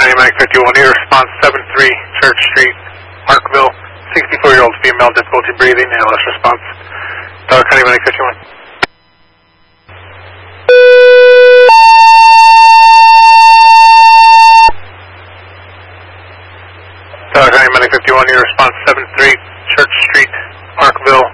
County Medic 51, your response 73 Church Street, Markville, 64-year-old female, difficulty breathing, ALS response. Dollar County Medic 51. Dollar County Medic 51, your response 73 Church Street, Markville,